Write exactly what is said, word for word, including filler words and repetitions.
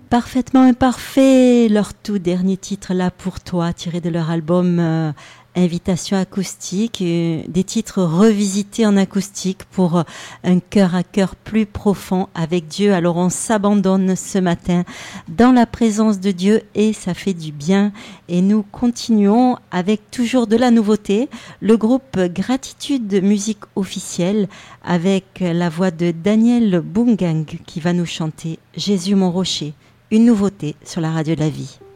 Parfaitement imparfait, leur tout dernier titre là pour toi, tiré de leur album euh, Invitation acoustique, euh, des titres revisités en acoustique pour euh, un cœur à cœur plus profond avec Dieu. Alors on s'abandonne ce matin dans la présence de Dieu et ça fait du bien. Et nous continuons avec toujours de la nouveauté, le groupe Gratitude Musique Officielle avec la voix de Daniel Bungang qui va nous chanter Jésus mon rocher. Une nouveauté sur la radio de la vie.